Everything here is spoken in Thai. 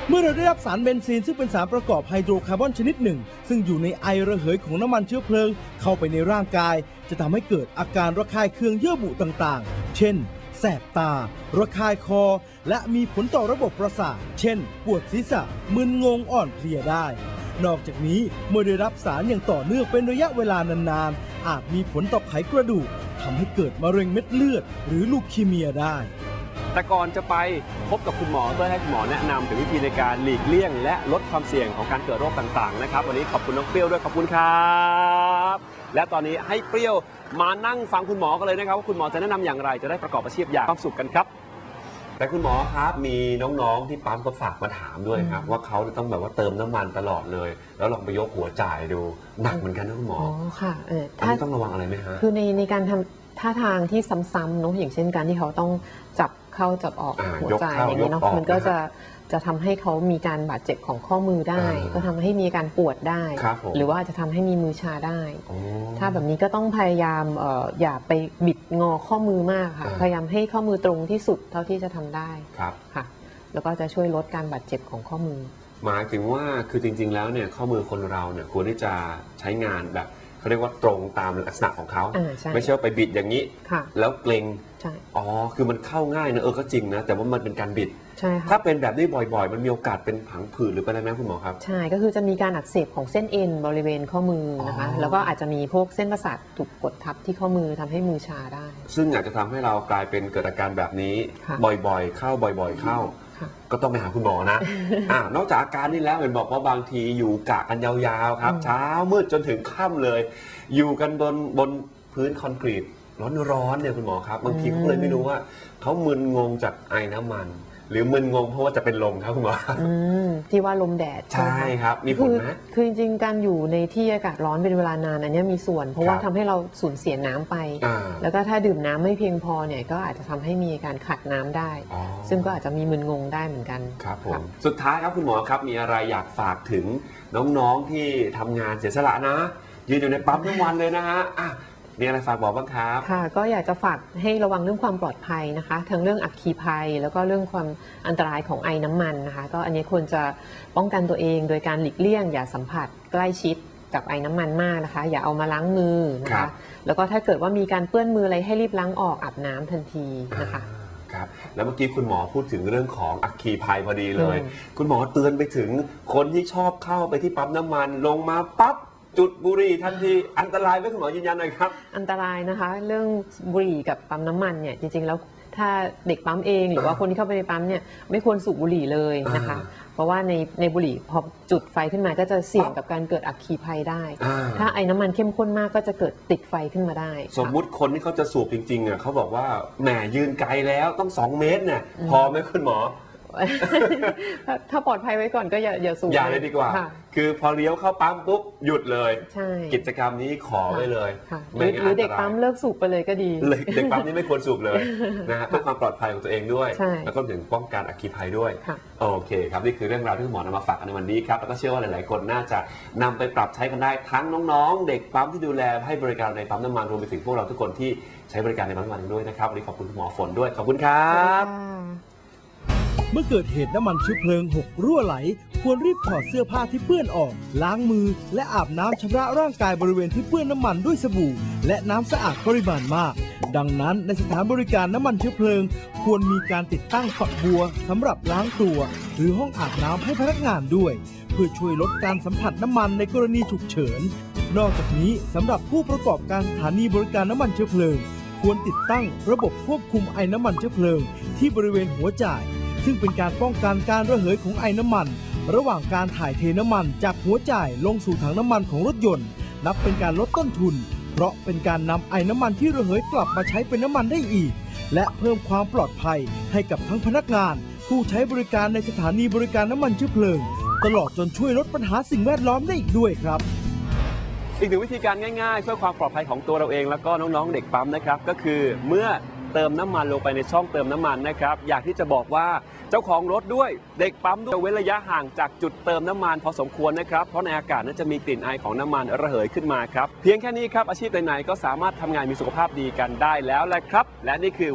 เมื่อเราได้รับสารเบนซีนซึ่งเป็นสารประกอบไฮโดรคาร์บอนชนิดหนึ่งซึ่งอยู่ในไอระเหยของน้ำมันเชื้อเพลิงเข้าไปในร่างกายจะทำให้เกิดอาการระคายเคืองเยื่อบุต่างๆเช่นแสบตาระคายคอและมีผลต่อระบบประสาทเช่นปวดศีรษะมึนงงอ่อนเพลียได้นอกจากนี้เมื่อได้รับสารอย่างต่อเนื่องเป็นระยะเวลานานๆอาจมีผลต่อไขกระดูกทำให้เกิดมะเร็งเม็ดเลือดหรือลูคีเมียได้แต่ก่อนจะไปพบกับคุณหมอเพื่อให้คุณหมอแนะนำถึงวิธีในการหลีกเลี่ยงและลดความเสี่ยงของการเกิดโรคต่างๆนะครับวันนี้ขอบคุณน้องเปรี้ยวด้วยขอบคุณครับและตอนนี้ให้เปรี้ยวมานั่งฟังคุณหมอกันเลยนะครับว่าคุณหมอจะแนะนำอย่างไรจะได้ประกอบอาชีพอย่างความสุขกันครับแต่คุณหมอครับมีน้องๆที่ปั๊มก็ฝากมาถามด้วยครับว่าเขาจะต้องแบบว่าเติมน้ำมันตลอดเลยแล้วลองไปยกหัวจ่ายดูหนักเหมือนกันนะคุณหมอค่ะอันนี้ต้องระวังอะไรไหมฮะคือในการทำท่าทางที่ซ้ำๆเนาะอย่างเช่นการที่เขาต้องจับเข้าจับออกหัวใจอย่างนี้เนาะมันก็จะทำให้เขามีการบาดเจ็บของข้อมือได้ก็ทำให้มีการปวดได้หรือว่าจะทำให้มีมือชาได้ถ้าแบบนี้ก็ต้องพยายามอย่าไปบิดงอข้อมือมากค่ะพยายามให้ข้อมือตรงที่สุดเท่าที่จะทำได้ค่ะแล้วก็จะช่วยลดการบาดเจ็บของข้อมือหมายถึงว่าคือจริงๆแล้วเนี่ยข้อมือคนเราเนี่ยควรที่จะใช้งานแบบเขาเรียกว่าตรงตามลักษณะของเขาไม่ใช่ไปบิดอย่างนี้แล้วเกร็งอ๋อคือมันเข้าง่ายนะก็จริงนะแต่ว่ามันเป็นการบิดถ้าเป็นแบบนี้บ่อยๆมันมีโอกาสเป็นผังผืดหรือเป็นอะไรไหมคุณหมอครับใช่ก็คือจะมีการอักเสบของเส้นเอ็นบริเวณข้อมือนะคะแล้วก็อาจจะมีพวกเส้นประสาทถูกกดทับที่ข้อมือทำให้มือชาได้ซึ่งอาจจะทำให้เรากลายเป็นเกิดอาการแบบนี้บ่อยๆเข้าบ่อยๆเข้าก็ต้องไปหาคุณหมอนะนอกจากอาการนี้แล้วเห็นบอกว่าบางทีอยู่กะกันยาวๆครับเช้ามืดจนถึงค่ำเลยอยู่กันบนพื้นคอนกรีตร้อนๆเนี่ยคุณหมอครับบางทีเขาเลยไม่รู้ว่าเขามึนงงจากไอน้ำมันหรือมึนงงเพราะว่าจะเป็นลมครับคุณหมอที่ว่าลมแดดใช่ครับมีผลไหมคือจริงๆการอยู่ในที่อากาศร้อนเป็นเวลานานอันนี้มีส่วนเพราะว่าทำให้เราสูญเสียน้ำไปแล้วก็ถ้าดื่มน้ำไม่เพียงพอเนี่ยก็อาจจะทำให้มีการขาดน้ำได้ซึ่งก็อาจจะมีมึนงงได้เหมือนกันครับผมสุดท้ายครับคุณหมอครับมีอะไรอยากฝากถึงน้องๆที่ทำงานเสียสละนะยืนอยู่ในปั๊มทุกวันเลยนะฮะมีอะไรฝากบอกบ้างครับค่ะก็อยากจะฝากให้ระวังเรื่องความปลอดภัยนะคะทั้งเรื่องอัคคีภัยแล้วก็เรื่องความอันตรายของไอน้ำมันนะคะก็อันนี้ควรจะป้องกันตัวเองโดยการหลีกเลี่ยงอย่าสัมผัสใกล้ชิดกับไอน้ำมันมากนะคะอย่าเอามาล้างมือนะคะแล้วก็ถ้าเกิดว่ามีการเปื้อนมืออะไรให้รีบล้างออกอาบน้ำทันทีนะคะครับแล้วเมื่อกี้คุณหมอพูดถึงเรื่องของอัคคีภัยพอดีเลยคุณหมอเตือนไปถึงคนที่ชอบเข้าไปที่ปั๊มน้ำมันลงมาปั๊บจุดบุหรี่ทันทีอันตรายไหมคุณหมอยืนยันหน่อยครับอันตรายนะคะเรื่องบุหรี่กับปั๊มน้ำมันเนี่ยจริงๆแล้วถ้าเด็กปั๊มเองหรือว่าคนที่เข้าไปในปั๊มเนี่ยไม่ควรสูบบุหรี่เลยนะคะเพราะว่าในบุหรี่พอจุดไฟขึ้นมาก็จะเสี่ยงกับการเกิดอัคคีภัยได้ถ้าไอ้น้ำมันเข้มข้นมากก็จะเกิดติดไฟขึ้นมาได้สมมุติคนที่เขาจะสูบจริงๆเขาบอกว่าแหมยืนไกลแล้วต้อง2 เมตรเนี่ยพอไหมคุณหมอถ้าปลอดภัยไว้ก่อนก็อย่าสูบอย่าเลยดีกว่าคือพอเลี้ยวเข้าปั๊มปุ๊บหยุดเลยกิจกรรมนี้ขอไว้เลยหรือเด็กปั๊มเลิกสูบไปเลยก็ดีเด็กปั๊มนี่ไม่ควรสูบเลยนะฮะเพื่อความปลอดภัยของตัวเองด้วยแล้วก็ถึงป้องกันอัคคีภัยด้วยโอเคครับนี่คือเรื่องราวที่คุณหมอนำมาฝากในวันนี้ครับแล้วก็เชื่อว่าหลายๆคนน่าจะนำไปปรับใช้กันได้ทั้งน้องๆเด็กปั๊มที่ดูแลให้บริการในปั๊มน้ำมันรวมไปถึงพวกเราทุกคนที่ใช้บริการในปั๊มน้ำมันด้วยนะครับวันนี้ขอบคุณคุณหมอฝนด้วยขอบคุณครับเมื่อเกิดเหตุน้ำมันเชื้อเพลิงหกรั่วไหลควรรีบถอดเสื้อผ้าที่เปื้อนออกล้างมือและอาบน้ำชำระร่างกายบริเวณที่เปื้อนน้ำมันด้วยสบู่และน้ำสะอาดปริมาณมากดังนั้นในสถานบริการน้ำมันเชื้อเพลิงควรมีการติดตั้งฝักบัวสำหรับล้างตัวหรือห้องอาบน้ำให้พนักงานด้วยเพื่อช่วยลดการสัมผัสน้ำมันในกรณีฉุกเฉินนอกจากนี้สำหรับผู้ประกอบการสถานีบริการน้ำมันเชื้อเพลิงควรติดตั้งระบบควบคุมไอน้ำมันเชื้อเพลิงที่บริเวณหัวจ่ายซึ่งเป็นการป้องกันการระเหยของไอน้ำมันระหว่างการถ่ายเทน้ำมันจากหัวจ่ายลงสู่ถังน้ำมันของรถยนต์นับเป็นการลดต้นทุนเพราะเป็นการนำไอน้ำมันที่ระเหยกลับมาใช้เป็นน้ำมันได้อีกและเพิ่มความปลอดภัยให้กับทั้งพนักงานผู้ใช้บริการในสถานีบริการน้ำมันเชื้อเพลิงตลอดจนช่วยลดปัญหาสิ่งแวดล้อมได้อีกด้วยครับอีกหนึ่งวิธีการง่ายๆเพื่อความปลอดภัยของตัวเราเองแล้วก็น้องๆเด็กปั๊มนะครับก็คือเมื่อเติมน้ำมันลงไปในช่องเติมน้ำมันนะครับอยากที่จะบอกว่าเจ้าของรถด้วยเด็กปั๊มด้วยเว้นระยะห่างจากจุดเติมน้ำมันพอสมควรนะครับเพราะในอากาศนั้นจะมีกลิ่นไอของน้ำมันระเหยขึ้นมาครับเพียงแค่นี้ครับอาชีพไหนๆก็สามารถทำงานมีสุขภาพดีกันได้แล้วแหละครับและนี่คือ